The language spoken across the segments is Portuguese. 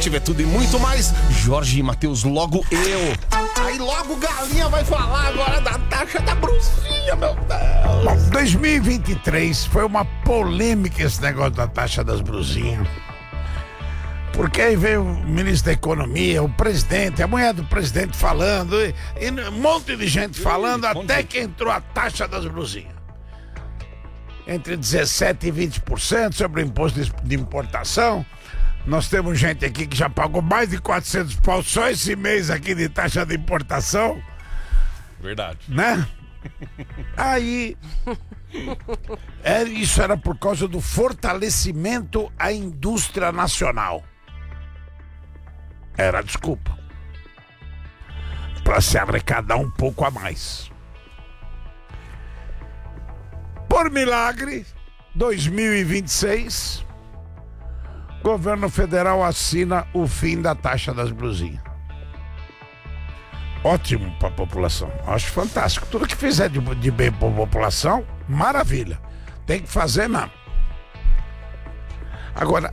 tiver tudo e muito mais, Jorge e Matheus, logo eu. Aí logo Galinha vai falar agora da taxa da brusinha, meu Deus. Bom, 2023 foi uma polêmica esse negócio da taxa das brusinhas. Porque aí veio o ministro da Economia, o presidente, a mulher do presidente falando, e um monte de gente falando, até que entrou a taxa das brusinhas. Entre 17% e 20% sobre o imposto de importação. Nós temos gente aqui que já pagou mais de 400 pau só esse mês aqui de taxa de importação. Verdade. Né? Aí, isso era por causa do fortalecimento à indústria nacional. Era a desculpa. Para se arrecadar um pouco a mais. Por milagre, 2026, governo federal assina o fim da taxa das brusinhas. Ótimo para a população. Acho fantástico. Tudo que fizer de bem para a população, maravilha. Tem que fazer mesmo. Agora,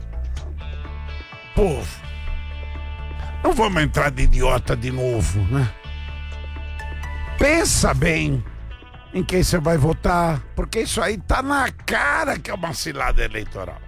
povo, não vamos entrar de idiota de novo, né? Pensa bem em quem você vai votar, porque isso aí tá na cara que é uma cilada eleitoral.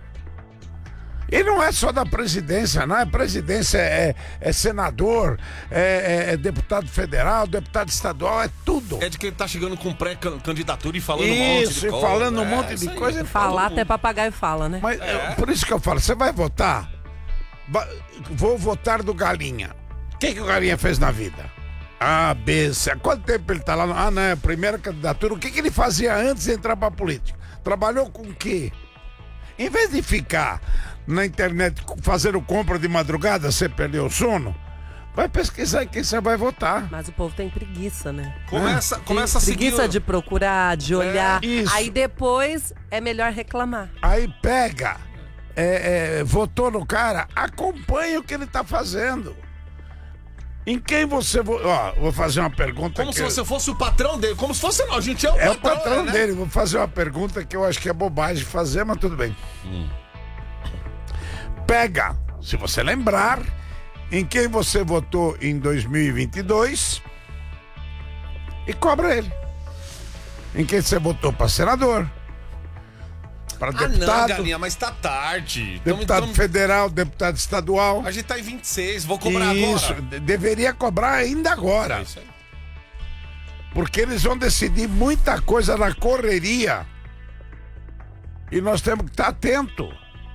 E não é só da presidência, não é presidência, é senador, é deputado federal, deputado estadual, é tudo. É de quem tá chegando com pré-candidatura e falando um monte de coisa. Falando um monte de coisa. Falar até papagaio fala, né? Mas por isso que eu falo, você vai votar? Vou votar do Galinha. O que o Galinha fez na vida? A, B, C. Há quanto tempo ele tá lá? Não, é a primeira candidatura. O que ele fazia antes de entrar pra política? Trabalhou com o quê? Em vez de ficar na internet fazendo compra de madrugada, você perdeu o sono, vai pesquisar quem você vai votar. Mas o povo tem preguiça, né? Começa a seguir. Preguiça de procurar, de olhar. Isso. Aí depois é melhor reclamar. Aí pega, votou no cara, acompanha o que ele tá fazendo. Em quem você... vou fazer uma pergunta... Como se você fosse o patrão dele. Como se fosse não, a gente é o patrão né? dele. Vou fazer uma pergunta que eu acho que é bobagem fazer, mas tudo bem. Pega, se você lembrar, em quem você votou em 2022 e cobra ele. Em quem você votou para senador, para deputado... não, Galinha, mas tá tarde. Deputado federal, deputado estadual. A gente tá em 26, vou cobrar Isso, agora. deveria cobrar ainda agora. É isso aí. Porque eles vão decidir muita coisa na correria. E nós temos que estar atento.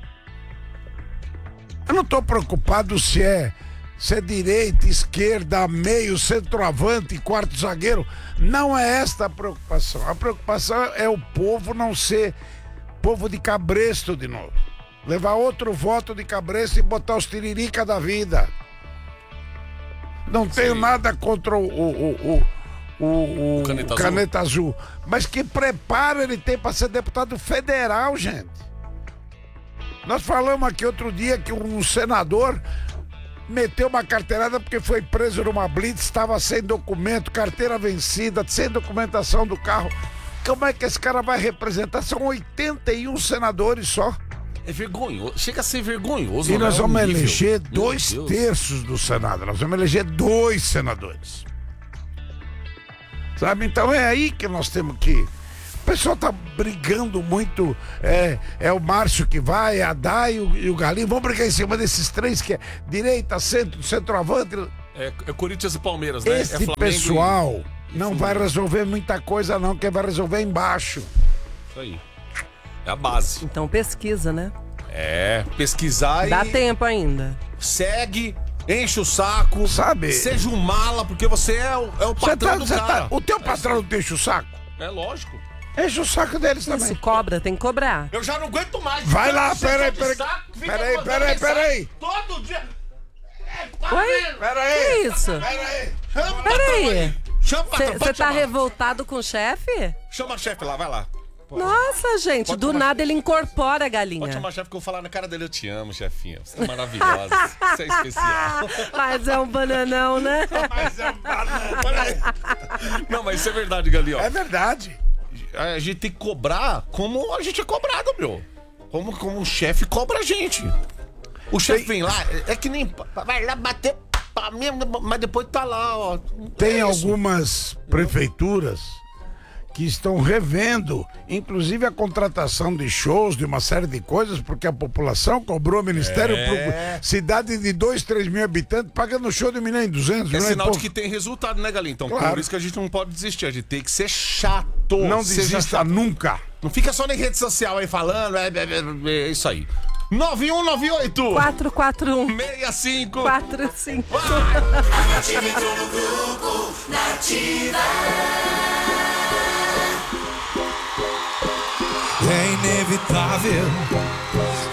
Eu não estou preocupado se é direita, esquerda, meio, centroavante, quarto zagueiro. Não é esta a preocupação. A preocupação é o povo não ser povo de cabresto de novo. Levar outro voto de cabresto e botar os tiririca da vida. Não tenho nada contra o Caneta Azul. Mas que preparo ele tem para ser deputado federal, gente. Nós falamos aqui outro dia que um senador meteu uma carteirada porque foi preso numa blitz, estava sem documento, carteira vencida, sem documentação do carro. Como é que esse cara vai representar? São 81 senadores só. É vergonhoso, chega a ser vergonhoso. E nós vamos nível. eleger Meu 2/3 do Senado. Nós vamos eleger 2 senadores. Sabe? Então é aí que nós temos que... O pessoal tá brigando muito. É o Márcio que vai, a Day e o Galinho. Vamos brigar em cima desses 3 que é direita, centro, centroavante. É Corinthians e Palmeiras, né? Esse Flamengo pessoal e não Fluminense. vai resolver muita coisa não, quem vai resolver é embaixo. Isso aí. É a base. Então pesquisa, né? Pesquisar Dá e tempo ainda. segue, enche o saco. Sabe? Seja um mala, porque você é o patrão do cara. O teu patrão não te enche o saco? É lógico. Enche o saco deles também. Isso, cobra, tem que cobrar. Eu já não aguento mais. Vai lá, Você peraí. de saco, fica mandando Peraí. todo dia. Oi? Que isso? Chama o patrão aí. Chama o patrão. Você pode tá chamar. revoltado com o chefe? Chama a chefe lá, vai lá. Nossa, gente, Pode do chamar. nada ele incorpora a Pode galinha. chamar a chefe que eu vou falar na cara dele. Eu te amo, chefinha. Você é maravilhosa. Você é especial. Mas é um bananão, né? Mas é um banana. Não, mas isso é verdade, Galinho. É verdade. A gente tem que cobrar como a gente é cobrado, meu. Como o chefe cobra a gente. O chefe vem lá, é que nem... Vai lá bater mesmo, mas depois tá lá, ó. Tem É isso. algumas prefeituras que estão revendo, inclusive a contratação de shows, de uma série de coisas, porque a população cobrou o Ministério Público. Cidade de 2, 3 mil habitantes, pagando show de 1 milhão e 200. É milhão e sinal de pouco. que tem resultado, né, Galinha? Então, Claro. por isso que a gente não pode desistir. A gente tem que ser chato. Não Seja desista chato. nunca. Não fica só na rede social aí falando. É isso aí. 9198 441 65 45. Nativa entrou no grupo, Nativa. É inevitável